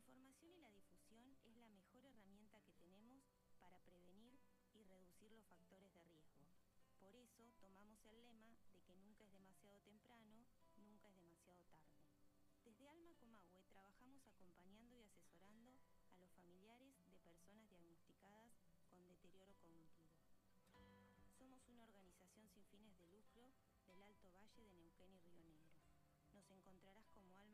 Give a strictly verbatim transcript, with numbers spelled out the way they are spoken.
información y la difusión es la mejor herramienta que tenemos para prevenir y reducir los factores de riesgo. Por eso tomamos el lema de que nunca es demasiado temprano, nunca es demasiado tarde. Desde Alma Comahue trabajamos acompañando y asesorando a los familiares de personas diagnosticadas con deterioro cognitivo. Somos una organización sin fines de lucro del Alto Valle de Neuquén y Río Negro. Nos encontrarás como Alma